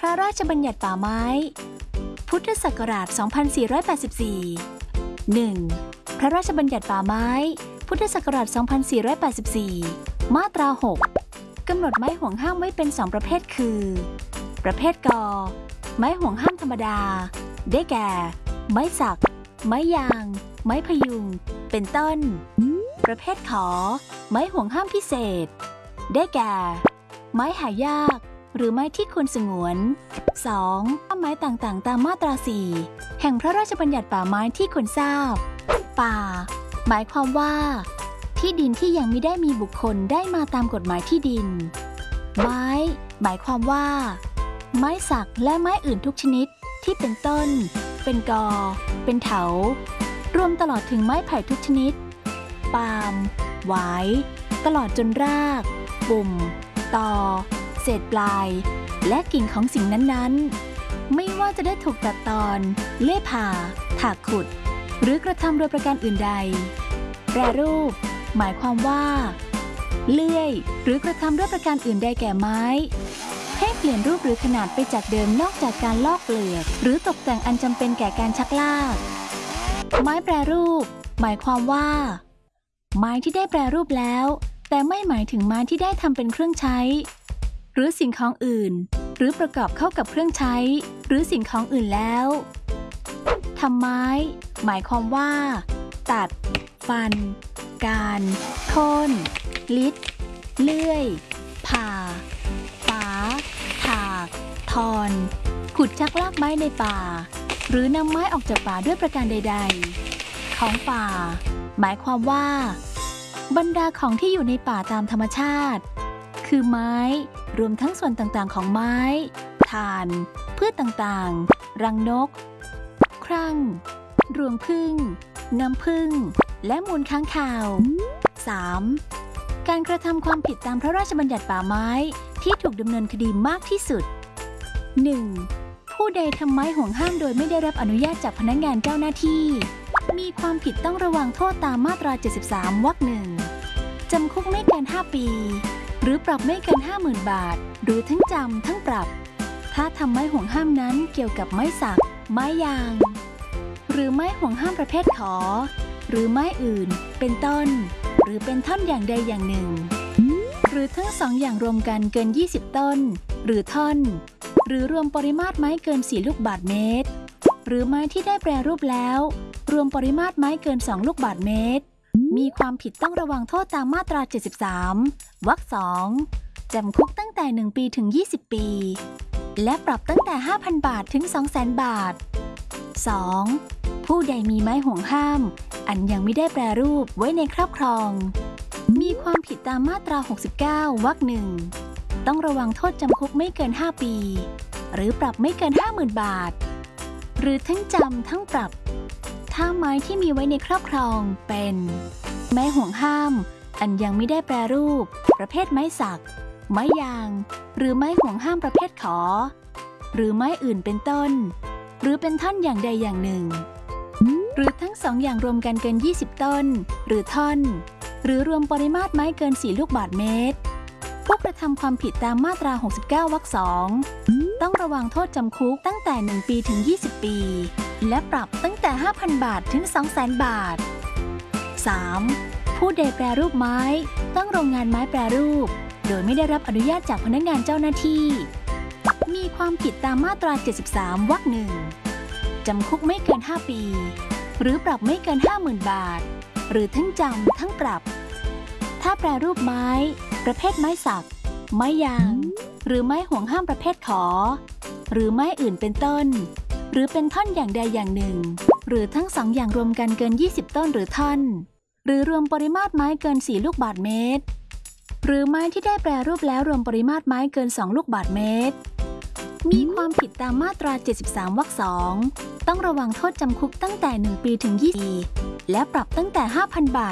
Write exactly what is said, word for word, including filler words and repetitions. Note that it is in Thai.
ระราชบัญญัติป่าไม้พุทธศักราช สองพันสี่ร้อยแปดสิบสี่ หนึ่ง. พระราชบัญญัติป่าไม้พุทธศักราช สองพันสี่ร้อยแปดสิบสี่ มาตรา หก กำหนดไม้ห่วงห้ามไว้เป็นสองประเภทคือ ประเภทกอไม้ห่วงห้ามธรรมดาได้แก่ ไม้สัก ไม้ยาง ไม้พยุงเป็นต้น ประเภทขอไม้ห่วงห้ามพิเศษได้แก่ ไม้หายากหรือไม้ที่ควรสงวน สอง. ไม้ต่างๆตามมาตรา สี่ แห่งพระราชบัญญัติป่าไม้ที่ควรทราบ ป่าหมายความว่า ที่ดินที่ยังไม่ได้มีบุคคลได้มาตามกฎหมายที่ดิน ไม้หมายความว่า ไม้สักและไม้อื่นทุกชนิดที่เป็นต้นเป็นกอเป็นเถารวมตลอดถึงไม้ไผ่ทุกชนิดปาล์มหวายตลอดจนรากปุ่มตอเศษปลายและกิ่งของสิ่งนั้นๆไม่ว่าจะได้ถูกตัดตอนเลื่อยผ่าถากขุดหรือกระทำโดยประการอื่นใดแปรรูปหมายความว่าเลื่อยหรือกระทำด้วยประการอื่นใดแก่ไม้ให้เปลี่ยนรูปหรือขนาดไปจากเดิมนอกจากการลอกเปลือกหรือตกแต่งอันจำเป็นแก่การชักลากไม้แปรรูปหมายความว่าไม้ที่ได้แปรรูปแล้วแต่ไม่หมายถึงไม้ที่ได้ทำเป็นเครื่องใช้หรือสิ่งของอื่นหรือประกอบเข้ากับเครื่องใช้หรือสิ่งของอื่นแล้วทำไม้หมายความว่าตัดฟันการโค่นลิดเลื่อยผ่าฝาถากทอนขุดชักลากไม้ในป่าหรือนำไม้ออกจากป่าด้วยประการใดๆของป่าหมายความว่าบรรดาของที่อยู่ในป่าตามธรรมชาติคือไม้รวมทั้งส่วนต่างๆของไม้ถ่านพืชต่างๆรังนกครั่งรวงผึ้งน้ำผึ้งและมูลค้างคาว สาม. การกระทำความผิดตามพระราชบัญญัติป่าไม้ที่ถูกดำเนินคดีมากที่สุด หนึ่ง. ผู้ใดทำไม้ห่วงห้ามโดยไม่ได้รับอนุญาตจากพนักงานเจ้าหน้าที่มีความผิดต้องระวังโทษตามมาตรา เจ็ดสิบสาม วรรคหนึ่งจำคุกไม่เกินห้าปีหรือปรับไม่เกิน ห้าหมื่น บาทหรือทั้งจำทั้งปรับถ้าทำไม้ห่วงห้ามนั้นเกี่ยวกับไม้สักไม้ยางหรือไม้ห่วงห้ามประเภทขอหรือไม้อื่นเป็นต้นหรือเป็นท่อนอย่างใดอย่างหนึ่งหรือทั้งสองอย่างรวมกันเกินยี่สิบต้นหรือท่อนหรือรวมปริมาตรไม้เกินสี่ลูกบาศก์เมตรหรือไม้ที่ได้แปรรูปแล้วรวมปริมาตรไม้เกินสองลูกบาศก์เมตรมีความผิดต้องระวังโทษตามมาตรา เจ็ดสิบสาม วรรคสองจำคุกตั้งแต่หนึ่งปีถึงยี่สิบปีและปรับตั้งแต่ ห้าพัน บาทถึง สองแสน บาท สอง. ผู้ใดมีไม้ห่วงห้ามอันยังไม่ได้แปรรูปไว้ในครอบครองมีความผิดตามมาตรา หกสิบเก้า วรรคหนึ่งต้องระวังโทษจำคุกไม่เกิน ห้า ปีหรือปรับไม่เกิน ห้าหมื่น บาทหรือทั้งจำทั้งปรับถ้าไม้ที่มีไว้ในครอบครองเป็นไม้ห่วงห้ามอันยังไม่ได้แปรรูปประเภทไม้สักไม้ยางหรือไม้ห่วงห้ามประเภทขอหรือไม้อื่นเป็นต้นหรือเป็นท่อนอย่างใดอย่างหนึ่งหรือทั้งสองอย่างรวมกันเกินยี่สิบต้นหรือท่อนหรือรวมปริมาตรไม้เกินสี่ลูกบาศก์เมตรผู้กระทำความผิดตามมาตรา หกสิบเก้า วรรคสองต้องระวังโทษจำคุกตั้งแต่หนึ่งปีถึงยี่สิบปีและปรับตั้งแต่ ห้าพัน บาทถึง สองแสน บาท สาม. ผู้ใดแปรรูปไม้ตั้งโรงงานไม้แปรรูปโดยไม่ได้รับอนุญาตจากพนักงานเจ้าหน้าที่มีความผิดตามมาตรา เจ็ดสิบสาม วรรคหนึ่งจำคุกไม่เกิน ห้า ปีหรือปรับไม่เกิน ห้าหมื่น บาทหรือทั้งจำทั้งปรับถ้าแปรรูปไม้ประเภทไม้สักไม้ยางหรือไม้ห่วงห้ามประเภทขอหรือไม้อื่นเป็นต้นหรือเป็นท่อนอย่างใดอย่างหนึ่งหรือทั้งสองอย่างรวมกันเกินยี่สิบต้นหรือท่อนหรือรวมปริมาตรไม้เกินสี่ลูกบาศก์เมตรหรือไม้ที่ได้แปรรูปแล้วรวมปริมาตรไม้เกินสองลูกบาศก์เมตรมีความผิดตามมาตรา เจ็ดสิบสาม วรรคสองต้องระวังโทษจำคุกตั้งแต่หนึ่งปีถึงยี่สิบปีและปรับตั้งแต่ ห้าพัน บาท